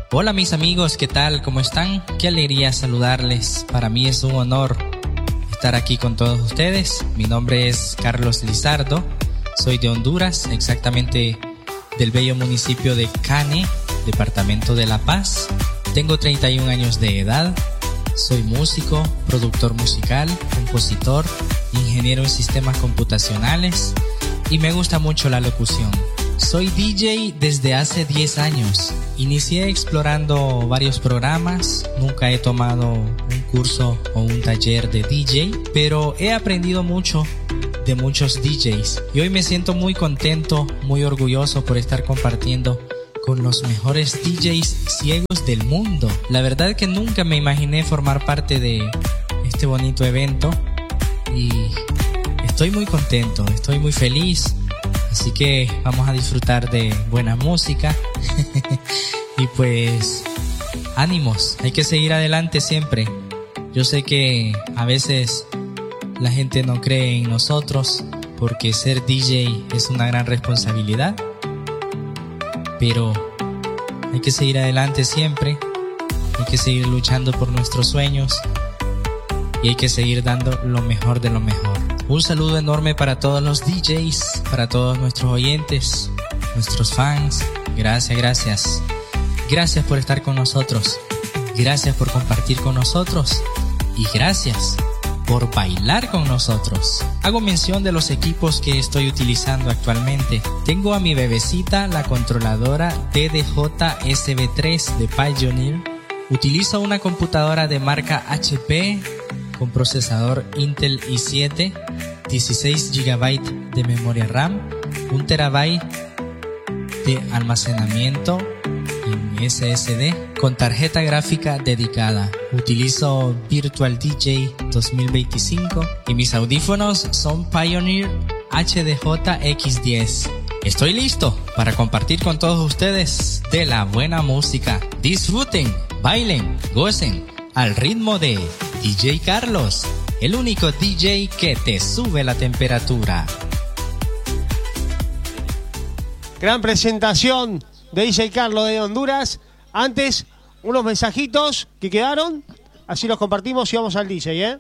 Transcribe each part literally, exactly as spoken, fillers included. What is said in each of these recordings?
Hola mis amigos, ¿qué tal? ¿Cómo están? Qué alegría saludarles. Para mí es un honor estar aquí con todos ustedes. Mi nombre es Carlos Lizardo. Soy de Honduras, exactamente del bello municipio de Cane, departamento de La Paz. Tengo treinta y un años de edad. Soy músico, productor musical, compositor, ingeniero en sistemas computacionales y me gusta mucho la locución. Soy D J desde hace diez años. Inicié explorando varios programas, nunca he tomado un curso o un taller de D J, pero he aprendido mucho de muchos D Js y hoy me siento muy contento, muy orgulloso por estar compartiendo con los mejores D Js ciegos del mundo. La verdad que nunca me imaginé formar parte de este bonito evento y estoy muy contento, estoy muy feliz. Así que vamos a disfrutar de buena música y pues ánimos, hay que seguir adelante siempre. Yo sé que a veces la gente no cree en nosotros porque ser D J es una gran responsabilidad, pero hay que seguir adelante siempre, hay que seguir luchando por nuestros sueños y hay que seguir dando lo mejor de lo mejor. Un saludo enorme para todos los D Js, para todos nuestros oyentes, nuestros fans. Gracias, gracias. Gracias por estar con nosotros. Gracias por compartir con nosotros. Y gracias por bailar con nosotros. Hago mención de los equipos que estoy utilizando actualmente. Tengo a mi bebecita, la controladora D D J S B tres de Pioneer. Utilizo una computadora de marca H P con procesador Intel i siete, dieciséis gigabytes de memoria RAM, un terabyte de almacenamiento en S S D con tarjeta gráfica dedicada. Utilizo Virtual D J dos mil veinticinco y mis audífonos son Pioneer H D J X diez. Estoy listo para compartir con todos ustedes de la buena música. Disfruten, bailen, gocen al ritmo de D J Carlos, el único D J que te sube la temperatura. Gran presentación de D J Carlos de Honduras. Antes, unos mensajitos que quedaron, así los compartimos y vamos al D J, ¿eh?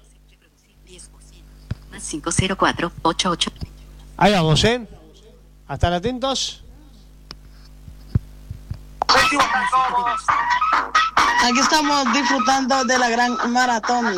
cinco cero cuatro ocho ocho. Ahí vamos, ¿eh? A estar atentos. Aquí estamos disfrutando de la gran maratón.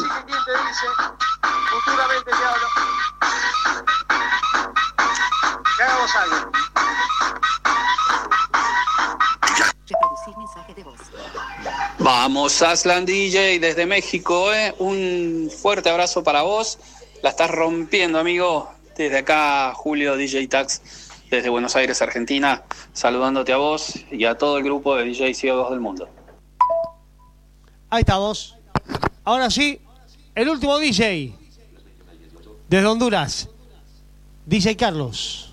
Vamos, Aslan D J desde México, ¿eh? Un fuerte abrazo para vos. La estás rompiendo, amigo. Desde acá, Julio D J Tax, desde Buenos Aires, Argentina, saludándote a vos y a todo el grupo de D J ciegos del mundo. Ahí estamos. Ahora sí, el último D J desde Honduras, D J Carlos.